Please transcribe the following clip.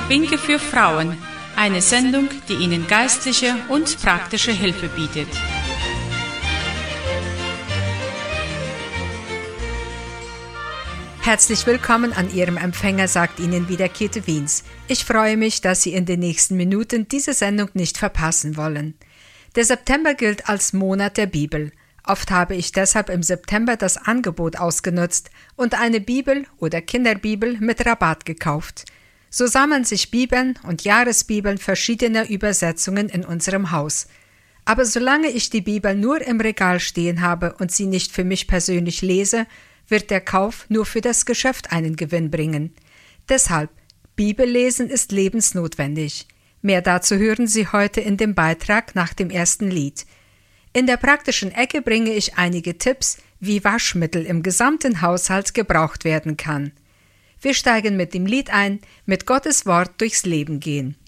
Winke für Frauen, eine Sendung, die Ihnen geistliche und praktische Hilfe bietet. Herzlich willkommen an Ihrem Empfänger, sagt Ihnen wieder Käthe Wiens. Ich freue mich, dass Sie in den nächsten Minuten diese Sendung nicht verpassen wollen. Der September gilt als Monat der Bibel. Oft habe ich deshalb im September das Angebot ausgenutzt und eine Bibel oder Kinderbibel mit Rabatt gekauft. So sammeln sich Bibeln und Jahresbibeln verschiedener Übersetzungen in unserem Haus. Aber solange ich die Bibel nur im Regal stehen habe und sie nicht für mich persönlich lese, wird der Kauf nur für das Geschäft einen Gewinn bringen. Deshalb, Bibellesen ist lebensnotwendig. Mehr dazu hören Sie heute in dem Beitrag nach dem ersten Lied. In der praktischen Ecke bringe ich einige Tipps, wie Waschmittel im gesamten Haushalt gebraucht werden kann. Wir steigen mit dem Lied ein, mit Gottes Wort durchs Leben gehen.